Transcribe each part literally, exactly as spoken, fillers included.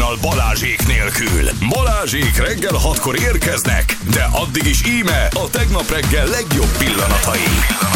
hajnal Balázsék nélkül. Balázsék reggel hatkor érkeznek, de addig is íme a tegnap reggel legjobb pillanatai.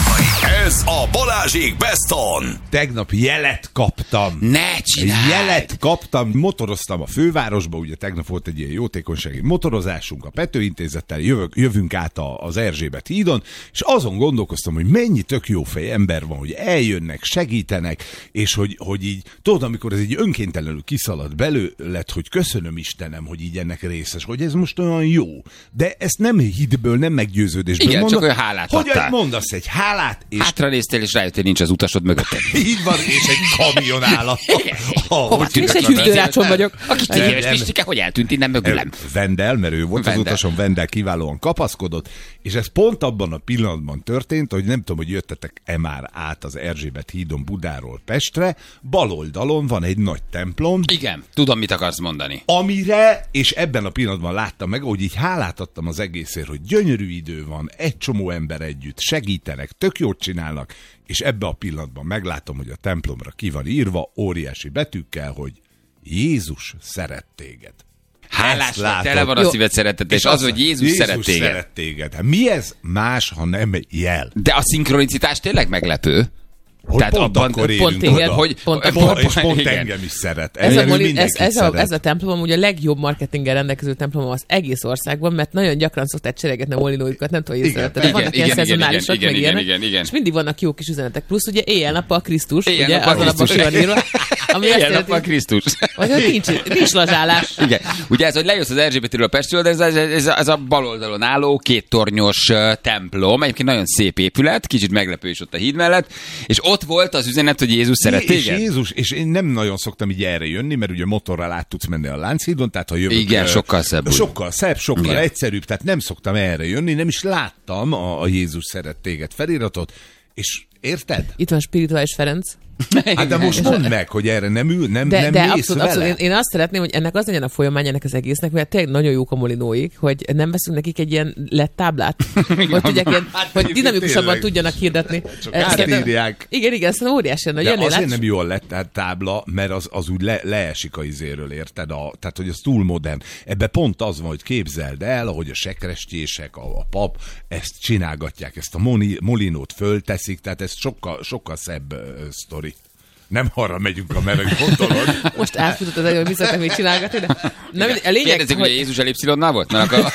Ez a Balázsék Best On. Tegnap jelet kaptam. Ne csinálj! Jelet kaptam, motoroztam a fővárosba, ugye tegnap volt egy ilyen jótékonysági motorozásunk a Pető Intézettel, jövök, jövünk át a, az Erzsébet hídon, és azon gondolkoztam, hogy mennyi tök jó fej ember van, hogy eljönnek, segítenek, és hogy, hogy így, tudod, amikor ez így önkéntelenül kiszalad belőled, hogy köszönöm Istenem, hogy így ennek részes, hogy ez most olyan jó. De ezt nem hitből, nem meggyőződésből igen, mondom, csak olyan hálát hogy adtál. mondasz egy hálát, és hátra néztél, és rájöttél, nincs az utasod mögötted. így van, és egy kamion állat. Hova És egy hűtőrácson vagyok. A kis tíz éves Pistike, hogy eltűnt innen mögülem? Vendel, mert ő volt Vendel. az utason, Vendel kiválóan kapaszkodott, és ez pont abban a pillanatban történt, hogy nem tudom, hogy jöttetek-e már át az Erzsébet hídon Budáról Pestre, bal oldalon van egy nagy templom. Igen, tudom, mit akarsz mondani. Amire, és ebben a pillanatban láttam meg, hogy így hálát adtam az egészért, hogy gyönyörű idő van, egy csomó ember együtt, segítenek, tök jót csinálnak, és ebbe a pillanatban meglátom, hogy a templomra ki van írva óriási betűkkel, hogy Jézus szeret téged. Hálásnak tele van a Jó. szíved szeretete, és az, hogy Jézus, Jézus szeret téged. szeret téged. Hát mi ez más, ha nem egy jel? De a szinkronicitás tényleg meglepő. Hogy Tehát pont abban- akkor pont érünk téged, oda. hogy- pont, hogy- pont, És pont igen. engem is szeret. Ez a, Engem moli, ez, mindenkit ez, a, szeret. ez a templom ugye a legjobb marketinggel rendelkező templom az egész országban, mert nagyon gyakran szokták cseregetni a molinóikat, nem tudom, hogy Igen, észrevetted, de igen, vannak ilyen igen, szezonálisak, igen, meg igen, ilyenek, igen, igen. és mindig vannak jó kis üzenetek. Plusz ugye éjjel-nappal Krisztus, ugye, Éjjel-nappal az alapban Krisztus. ki van írva, ami azt Ilyen jelenti, nap van Krisztus. hogy ott nincs, nincs lazsálás. Igen. Ugye ez, hogy lejössz az Erzsébetről a Pestről, de ez, ez, ez, ez a bal oldalon álló kéttornyos uh, templom, egyébként nagyon szép épület, kicsit meglepő is ott a híd mellett, és ott volt az üzenet, hogy Jézus szeret És téged. Jézus, és én nem nagyon szoktam így erre jönni, mert ugye motorral át tudsz menni a Lánchídon, tehát ha jövök... Igen, ö, sokkal szebb úgy. Sokkal szebb, sokkal Igen. egyszerűbb, tehát nem szoktam erre jönni, nem is láttam a, a Jézus szeret téged feliratot, és érted? Itt van Spirituális Ferenc. Hát de most mondd meg, hogy erre nem ül, nem, De, nem de mész abszolút, vele. abszolút. Én, én azt szeretném, hogy ennek az legyen a folyamány ennek az egésznek, mert tényleg nagyon jók a molinóik, hogy nem veszünk nekik egy ilyen lett táblát, hogy tudják ilyen, Hát hogy egyébként dinamikusabban tényleg. tudjanak hirdetni. Csak Ezt szerintem- átírják. Igen, igen, ezt óriási lenne. De Jönnél azért át, nem jó a lett tábla, mert az, az úgy le, leesik a izéről, érted? A, tehát, hogy az túl modern. Ebbe pont az van, hogy képzeld el, ahogy a sekrestjések, a, a pap ezt csinálgatják, ezt a moni, molinót fölteszik, tehát ez sokkal, sokkal szebb uh, sztori. Nem arra megyünk a meleg gondolod. most átfutott az elő, hogy mi szoktak még csinálgatni, de nem, a lényeg, Kérdezik, hogy hogy... Jézus elipszilonnál volt? Mert akkor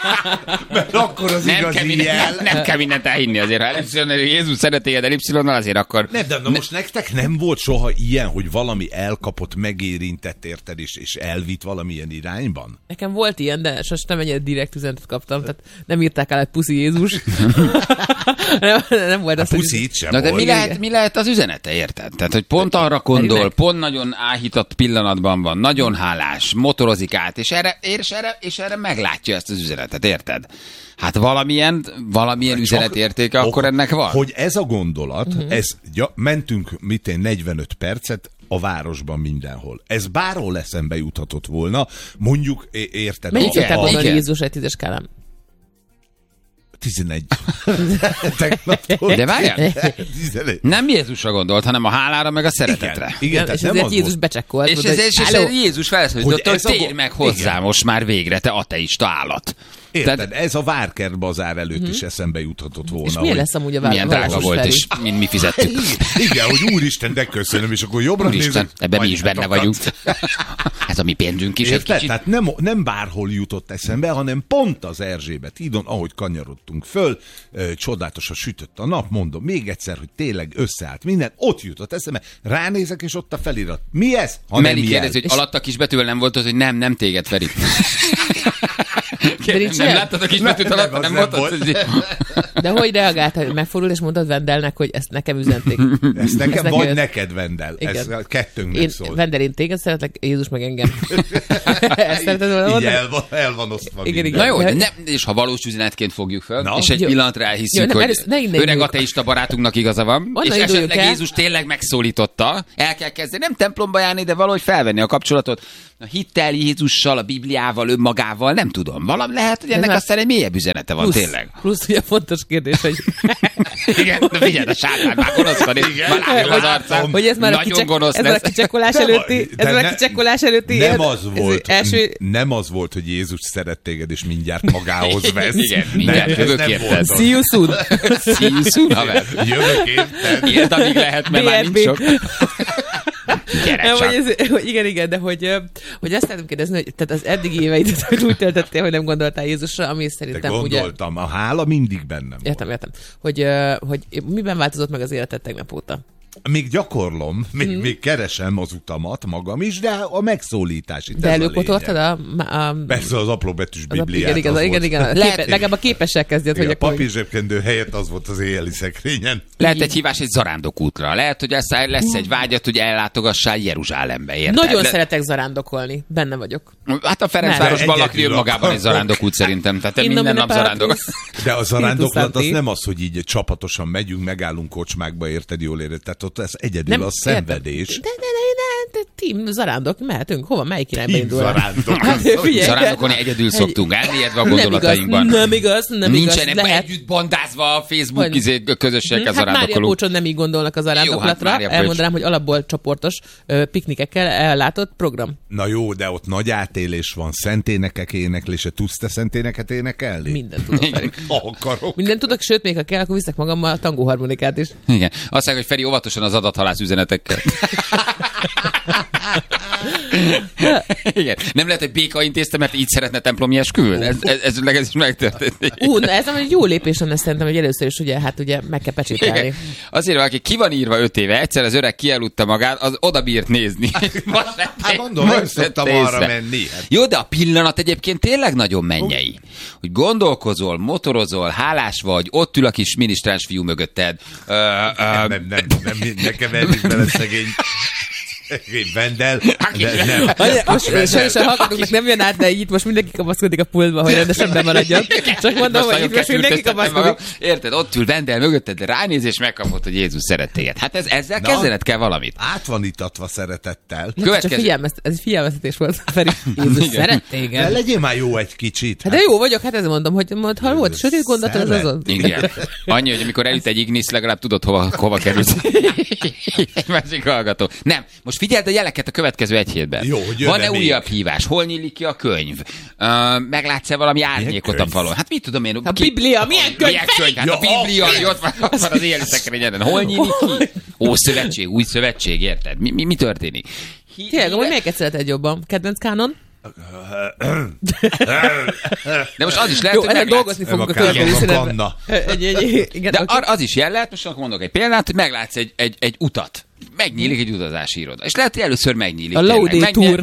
Mert akkor az nem, kell igazi minden, jel. nem, nem kell mindent elhinni azért. Ha elipszilonnal, Jézus szeret téged elipszilonnal, azért akkor... Nem, de na most nektek nem volt soha ilyen, hogy valami elkapott, megérintett, érted, és, és elvitt valamilyen irányban? Nekem volt ilyen, de sosem nem ennyire direkt üzenetet kaptam, tehát nem írták el, hogy puszi Jézus. nem, nem volt A az, hogy... puszi itt sem Na de volt. mi lehet, mi lehet az üzenete, érted? Tehát, hogy pont arra gondol, Meg. pont nagyon áhított pillanatban van, nagyon hálás, motorozik át, és erre, és erre, és erre meglátja ezt az üzenetet, érted? Hát valamilyen, valamilyen Csak- üzenetértéke akkor hogy- ennek van? Hogy ez a gondolat, uh-huh. ez, ja, mentünk mit én negyvenöt percet a városban mindenhol. Ez bárhol eszembe juthatott volna, mondjuk, é- érted? Mennyit a- szokták a- mondani igen. Jézus egy tízes skálán? tizenegy. Tegnaptól. De várjál, tizenegy. nem Jézusra gondolt, hanem a hálára meg a szeretetre. Igen, igen, tehát és nem ezért az Jézus volt. becsekkolt. És, mondta, ez, hogy és, és "Halló?" Jézus felszólította, Hogy hogy ez a térj go- meg hozzá igen. most már végre, te ateista állat. Érted? Tehát Ez a Várkert bazár előtt is eszembe juthatott volna. És milyen hogy- lesz amúgy a milyen drága város volt, felé? és mind mi fizettük. Igen, hogy úristen, de köszönöm, és akkor jobbra Úristen, nézek. ebben mi majd is benne akadt. vagyunk. Ez a mi pénzünk is egy Érted? kicsit. Tehát nem, nem bárhol jutott eszembe, hanem pont az Erzsébet hídon, ahogy kanyarodtunk föl, ö, csodálatosan sütött a nap, mondom még egyszer, hogy tényleg összeállt minden, ott jutott eszembe, ránézek, és ott a felirat. Mi ez? Ha nem Meri jel. kérdezi, hogy alatt a kisbetűvel nem volt az, hogy nem, nem téged, Feri. De nincs nem ilyen? láttad a kisbetűt Nem, alatt? nem, Nem, az nem volt? nem Az, De hogy reagált, hogy megfordult, és mondtad Vendelnek, hogy ezt nekem üzenték? Ezt nekem, Ezt vagy neked- neked, Vendel. Ez Igen. a kettőnknek Én, szól. Vendel, én téged szeretlek, Jézus meg engem. Ezt szereted volna Így mondani? el van, el van osztva Igen, minden. Na jó, de nem, és ha valós üzenetként fogjuk fel, Na. és egy Jó. pillanatra Jó, elhiszük, nem, hogy először ne innen öreg induljuk. ateista barátunknak igaza van, Onnan és induljunk esetleg el. Jézus tényleg megszólította, el kell kezdeni, nem templomba járni, de valahogy felvenni a kapcsolatot. a hittel Jézussal, a Bibliával, önmagával, nem tudom. Valami lehet, hogy ennek aztán egy mélyebb üzenete van, plusz, tényleg. Plusz, ugye fontos kérdés, hogy... Igen, de figyelj, a sátán már gonoszkodik, már látom az arcán. Hogy ez már a, kicsek, ez már a kicsekkolás előtti, ez már a kicsekkolás előtti. Nem az volt, első... nem az volt, hogy Jézus szeret téged, és mindjárt magához vesz. Igen, mindjárt jövök érted. See you soon. See you soon, haver. Jövök érted. Érd, amíg lehet, mert már nincs sok. Gyere nem, csak. hogy ez, hogy igen, igen, de hogy, hogy azt lehetem kérdezni, hogy tehát az eddigi éveidet hogy úgy töltöttél, hogy nem gondoltál Jézusra, ami szerintem de ugye... gondoltam, a hála mindig bennem van. Értem, értem. Hogy, hogy miben változott meg az életed tegnap óta? Még gyakorlom, még, hmm. még keresem az utamat magam is, de a megszólítás itt de előpotoltad a, a... Persze az apróbetűs Bibliát. Az, igen, az igen, igen, igen. Képe, legalább a képessel kezdjed, hogy a akkor... papírzsebkendő helyett az volt az éjjeli szekrényen. Lehet egy hívás egy zarándokútra. Lehet, hogy lesz, lesz egy vágyat, hogy ellátogassál Jeruzsálembe, érted? Nagyon Le... szeretek zarándokolni. Benne vagyok. Hát a Ferencvárosban lakni önmagában egy zarándokút szerintem. Tehát te minden nap zarándok. De a zarándoklat az nem az, hogy így csapatosan megyünk, megállunk kocsmákba, érted, jól érted. Tehát ott ez egyedül nem, a szenvedés. De, de, de, de, de team zarándok, mehetünk. Hova? Melyik irányba indul? Zarándok. Hát, zarándokolni egyedül szoktunk állni, edve a gondolatainkban. Nem igaz, nem igaz. Nincsenek együtt bandázva a Facebook izé, közösségekkel hát zarándokolók. Mária Pócson nem így gondolnak a zarándoklatra. Hát elmondanám, hogy alapból csoportos uh, piknikekkel ellátott program. Na jó, de ott nagy átélés van, szenténekek éneklése. Tudsz te szenténeket énekelni? Mindent tudok, Feri. Akarok. Mindent tudok, sőt, még ha kell, akkor viszek magammal a tangóharmonikát is. Igen. Azt mondják, hogy Feri óvatosan az adathalász üzenetekkel. Igen. Nem lehet, hogy béka intézte, mert így szeretne templomi esküvőn? Ez, ez, ez, ez is megtörtént. Ú, na ez egy jó lépés lenne szerintem, hogy először is ugye, hát ugye meg kell pecsételni. Azért valaki ki van írva öt éve, egyszer az öreg kieludta magát, az oda bírt nézni. Hát mondom, nem szoktam arra menni. Jó, de a pillanat egyébként tényleg nagyon mennyei. Hogy gondolkozol, motorozol, hálás vagy, ott ül a kis minisztráns fiú mögötted. Uh, uh, nem, nem, nem, nem, nekem elég bele szegény. Vendel. Sajnos a hallgatóknak nem jön át, de itt most mindenki kapaszkodik a pultba, hogy rendesen bemaradjon. Csak mondom, hogy itt most mindenki kapaszkodik. Érted, ott ül Vendel mögötted, ránéz és megkapod, hogy Jézus szeret téged. Hát ez, ezzel kezdened kell valamit. Át van itatva szeretettel. Következő... Figyelmeztet, ez egy figyelmeztetés volt, Feri. Jézus szeret téged. De legyél már jó egy kicsit. Hát de jó vagyok, hát ez mondom, hogy mond, ha volt sötét gondolat, az azon. Igen. Annyi, hogy amikor eljut egy ignisz, legalább tudod, hova, hova kerülsz. Egy másik hallgató. Nem, most figyeld a jeleket a következő egy hétben. Jó, hogy van-e újabb hívás? Hol nyílik ki a könyv? Uh, meglátsz-e valami árnyékot a falon? Hát mit tudom én? A Biblia, milyen könyv? Milyen könyv? Hát a Biblia, ott van, ott van az éjjeli szekrényeden. Hol nyílik ki? Ó, szövetség, új szövetség, érted? Mi, mi, mi történik? Tényleg, hogy melyiket szereted jobban? Kedvenc kánon? De most az is lehet, jó, hogy meglátsz. dolgozni fogunk a következő színetben. De az is jel lehet, most akkor mondok egy példát, hogy meglátsz egy, egy, egy utat. Megnyílik egy utazási iroda. És lehet, hogy először megnyílik. A Laudator.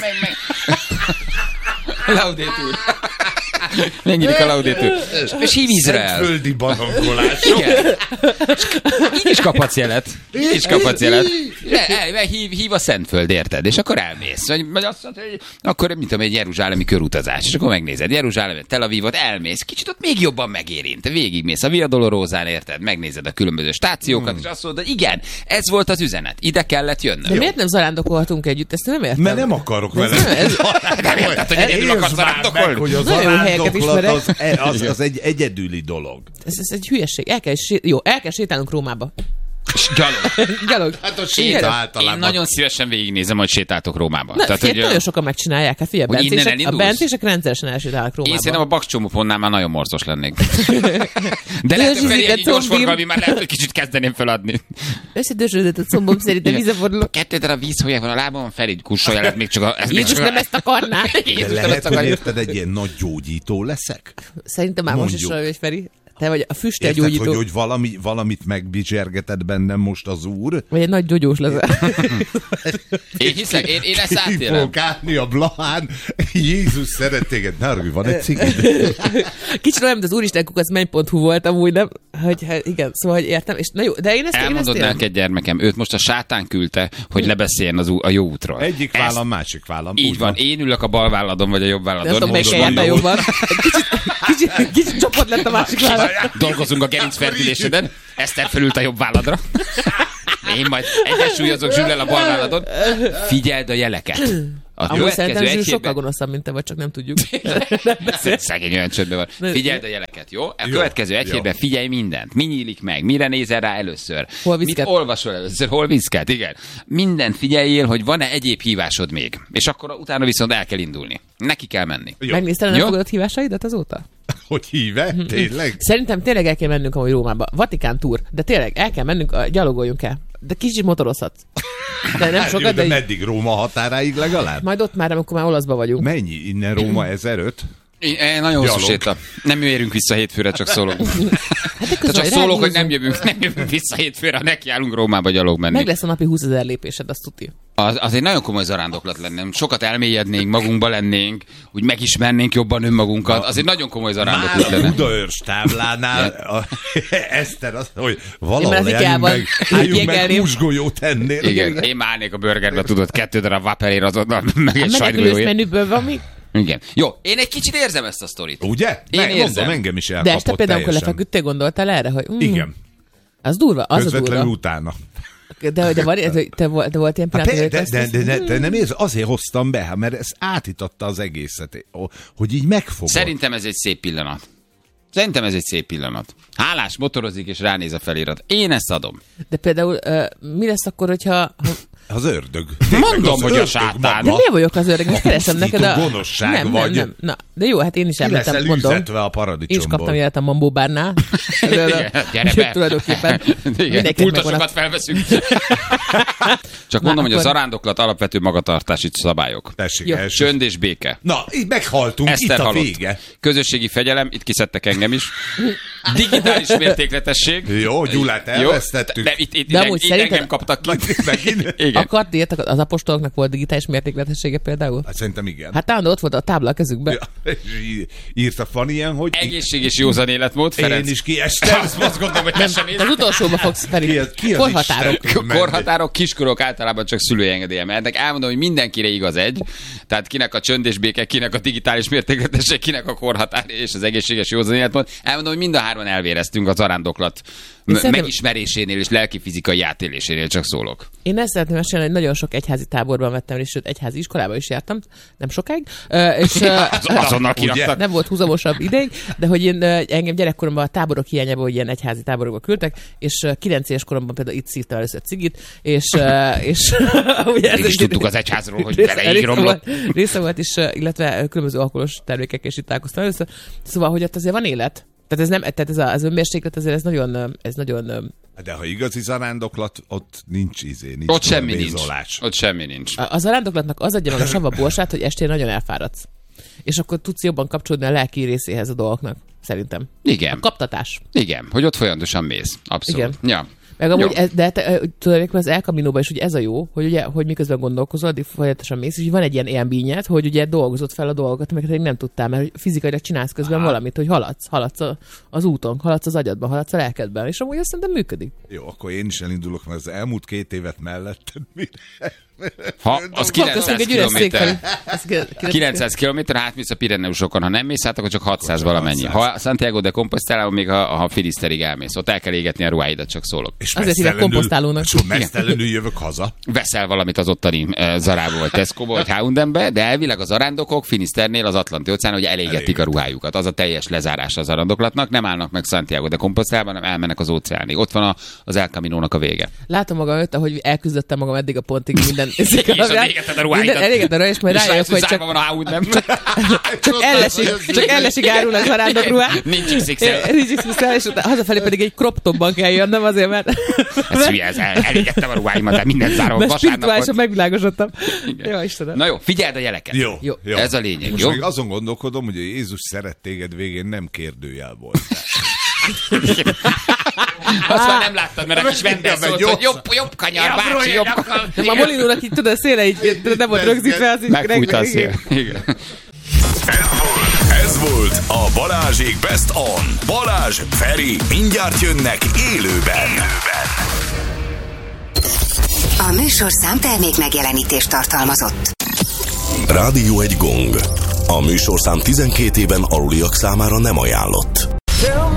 Laudator. Megnyílik a Laudator. És hív Izrael. Szentföldi barangolás. Igen. Így is kaphatsz jelet. Így is kaphatsz jelet. Le, el, hív, hív a Szentföld, érted? És akkor elmész. Vagy, vagy azt mondod, hogy akkor, mint tudom, egy jeruzsálemi körutazás. És akkor megnézed Jeruzsálemet, Tel Avivot, elmész. Kicsit ott még jobban megérint. Végigmész a Via Dolorózán, érted? Megnézed a különböző stációkat, hmm. és azt mondod, hogy igen, ez volt az üzenet. Ide kellett jönnöm. De miért nem zarándokolhatunk együtt? Ezt nem értem. Mert nem akarok vele. Nem érted, hogy egyedül akarsz zarándokolni? Hogy a zarándoklat az, az, az egy egyedüli dolog. Ez, ez egy hülyeség. El kell, jó, el kell sétálnunk Rómába. Gyalog. Gyalog. Hát a séta általában. Én nagyon szívesen végignézem, hogy sétáltok Rómába. Na, Tehát, figyelj, hogy, nagyon sokan megcsinálják. Hát figyelj, bencések, a bencések rendszeresen elsétálnak Rómába. Én szerintem a bakcsomópontnál már nagyon morzos lennék. De lehet, hogy Feri egy gyors forgalmi már lehet, hogy kicsit kezdeném feladni. Összedösödött a combom, szerintem vízefordulok. Kettő darab vízhólyag van a lábamon, Feri kussolja, lehet még csak a... Jézus nem ezt akarná. De lehet, hogy érted, egy ilyen nagy gyógyító leszek? Szerintem már most is olyan, hogy Feri. Te vagy a füstölgyógyító. Érted, hogy, hogy valami, valamit megbizsergetett bennem most az úr? Vagy egy nagy gyógyós leszel. Én hiszek, én, én ezt átélem. Fogok állni a Blahán, Jézus szeret téged. Nárgulj, van egy cigid? Kicsit olyan, mint az úristen kukac menny pont hu volt amúgy, nem? Hogy, hát igen, szóval, hogy értem. És, na jó, de én ezt elmondod neked, gyermekem, őt most a sátán küldte, hogy lebeszéljen az ú- a jó útról. Egyik vállam, másik vállam. Így van, én ülök a bal válladon, vagy a jobb válladon. Nem tudom, melyik kelljen a jobban. Kicsit, kicsit, kicsit csoport lett a másik vállad. Dolgozunk a gerincferdüléseden, Eszter felült a jobb válladra. Én majd egyensúlyozok Zsüllel a bal válladon. Figyeld a jeleket. A A Amúgy szerintem következő Zsül egy sokkal hétben... gonoszabb, mint te vagy, csak nem tudjuk. Szegény olyan csöndben van. Figyeld a jeleket, jó? A Jó, következő egy jó. hétben figyelj mindent. Mi nyílik meg? Mire nézel rá először? Hol Mit viszket? olvasol először? Hol viszket? Igen. Mindent figyeljél, hogy van-e egyéb hívásod még. És akkor utána viszont el kell indulni. Neki kell menni. Jó. Megnézted a Jó. nem fogadott hívásaidat azóta? Hogy híve? Tényleg? Szerintem tényleg el kell mennünk amúgy Rómába. Vatikán túr. De tényleg el kell mennünk, a- gyalogoljunk el. De kicsit motorozhatsz. De nem Hát jó, sokat, de de, így- meddig? Róma határáig legalább? majd ott már, amikor már olaszba vagyunk. Mennyi? Innen Róma ezeröt? Én, én nagyon hosszú Gyalog. séta. Nem érünk vissza hétfőre, csak szólok. Hát de Tehát közben csak szólok, hogy ráhúzunk. nem jövünk, nem jövünk vissza hétfőre, ha nekiállunk Rómába gyalog menni. Meg lesz a napi húszezer lépésed, azt tuti. Az, az egy nagyon komoly zarándoklat lenne. Sokat elmélyednénk, magunkba lennénk, úgy megismernénk jobban önmagunkat. Az egy nagyon komoly zarándoklat Már a lenne. Budaörs táblánál a, Eszter azt, hogy Én valahol már az álljunk Ikában meg, álljunk meg jeggelném. húsgolyót ennél. Igen, én már állnék a burgerbe, tudod, kettő darab vapelér azonnal, meg egy Menekülős sajtgolyóért. menüből van mi? Igen. Jó, én egy kicsit érzem ezt a sztorit. Ugye? Én Meg, érzem. mondom, engem is De elkapott este például, amikor teljesen. lefeküdtél, gondoltál erre, hogy mm, Igen, az durva, az a közvetlenül durva. utána. De, de, van, de, te, volt, de volt ilyen Hát pillanat, de, hogy de, azt de, de, hiszem, de, de nem érz, azért hoztam be, hát mert ez átitatta az egészet, hogy így megfogod. Szerintem ez egy szép pillanat. Szerintem ez egy szép pillanat. Hálás motorozik és ránéz a felirat. Én ezt adom. de például uh, mi lesz akkor, hogyha... Ha, Az ördög. Mondom, Az hogy a ördög sátán. de maga. miért vagyok az öreg? Most keresem neked a... gonoszság nem, vagy. Nem, nem, na, de jó, hát én is Ki említem, leszel mondom. üzetve a Én is paradicsomból. kaptam jelet a Mambó bárnál. Igen, gyere be. Tulajdonképpen. Igen, Mindenkinek megvan pultosokat a... felveszünk. Csak Na, mondom, hogy a akkor- zarándoklat alapvető magatartási szabályok. Tessék, Jó. első. Csönd és béke. Na, így meghaltunk, Eszter itt a halott. vége. Közösségi fegyelem, itt kiszedtek engem is. Digitális mértékletesség. Jó, Gyulát elvesztettük. De, de itt, itt, De de amúgy itt szerinted- engem kaptak ki. Megint? Igen. Akart ilyet, az apostoloknak volt digitális mértékletessége például? Hát szerintem igen. Hát talán ott volt a tábla a kezükben. Ja, és í- írta Fanny ilyen, hogy Egészség és józan életmód, Ferenc. én is kiestem. Azt azt gondolom, hogy te sem Az utolsóba fogsz Ki felé. az- ki az Korhatárok. Isten? Korhatárok, kiskorok általában csak szülői engedélye mehetnek. Elmondom, hogy mindenkire igaz egy. Tehát kinek a csönd és béke, kinek a digitális mértékletesség, kinek a korhatár és az egészséges józan életmód. Elmondom, hogy mind a hárman elvéreztünk a zarándoklat Én szerintem- megismerésénél és lelki-fizikai átélésénél, csak szólok. Én ezt szeretném mesélni, hogy nagyon sok egyházi táborban vettem részt, sőt, egyházi iskolába is jártam, nem sokáig, Ö, és ö, Az, azonnal ugye? kiraktak. nem volt húzamosabb ideig, de hogy én ö, engem gyerekkoromban a táborok hiányában, hogy ilyen egyházi táborokba küldtek, és ö, kilenc éves koromban például itt szívtam először cigit, és, ö, és ugye ez Mégis egy- tudtuk az egyházról, hogy része- vele így része romlott. volt, része volt is, ö, illetve különböző alkoholos termékekkel is itt találkoztam először. Szóval, hogy ott azért van élet. Tehát ez nem, tehát ez a, az önmérséklet azért ez nagyon, ö, ez nagyon ö, De ha igazi zarándoklat, ott nincs izé, nincs Ott semmi nincs. bézolás. Ott semmi nincs. A- az arándoklatnak az adja meg a sava borsát, hogy estén nagyon elfáradsz. És akkor tudsz jobban kapcsolódni a lelki részéhez a dolgoknak, szerintem. Igen. Kaptatás. Igen, hogy ott folyamatosan mész. Abszolút. Igen. Ja. Meg amúgy, Jó. ez, de te, ö, tulajdonképpen az El Camino-ban is ugye ez a jó, hogy ugye, hogy miközben gondolkozol, addig folyamatosan mész, és van egy ilyen élményed, hogy ugye dolgozott fel a dolgokat, amiket nem tudtál, mert fizikailag csinálsz közben Á. valamit, hogy haladsz, haladsz a, az úton, haladsz az agyadban, haladsz a lelkedben, és amúgy azt szerintem működik. Jó, akkor én is elindulok, mert az elmúlt két évet melletted mire? Ha az kilencszáz Köszönjük egy üres szék felé. kilométer. Ez ki- kilencszáz kilencszáz kilométer, átmész a Pireneusokon. Ha nem mész át, akkor csak hatszáz valamennyi. Ha Santiago de Compostelában még ha, ha Finiszterig elmész, ott el kell égetni a ruháidat, csak szólok. És Azért hívják mesztelenül- komposztálónak. És akkor mesztelenül jövök haza. Veszel valamit az ottani uh, Zarába, vagy Tesco-ba, vagy há és em-be, de elvileg az zarándokok Finiszternél az Atlanti óceán, hogy elégetik a ruhájukat. Az a teljes lezárása az zarándoklatnak. Nem állnak meg Santiago de Compostelában, hanem elmennek az óceánig. Ott van a, az El Camino-nak a vége. Látom magam előtt, hogy elküzdöttem magam eddig a pontig minden. És elégeted a ruháidat. Minden, elégeted a ruháidat, és majd És rájövök, rájössz, hogy zárva csak, van a há és em. csak ellesik, csak ellesik árul az arándok ruhá. Nincs iksz iksz el. Nincs iksz iksz el, és utána hazafelé pedig egy crop topban kell jönnöm azért, mert, Ez hülye, ez el, elégettem a ruháimat, de mindent zárom. mert Vasárnap spirituálisan volt. megvilágosodtam. Jó, Istenem. Na jó, figyeld a jeleket. Jó, Jó. jó. Ez a lényeg, Most jó? még azon gondolkodom, hogy a Jézus szeret téged végén nem kérdőjel volt. Azt már nem láttad, mert a kis vendég szólt, hogy jobb, jobb kanyar, bácsi, jobb kanyar. De a Molinónak így tudod, a széle így nem volt rögzítve, az így Megfújta a reggel- szél. Igen. Ez volt a Balázsék Best On. Balázs, Feri, mindjárt jönnek élőben. A műsorszám termék megjelenítést tartalmazott. Rádió egy gong. A műsorszám tizenkét éven aluliak számára nem ajánlott.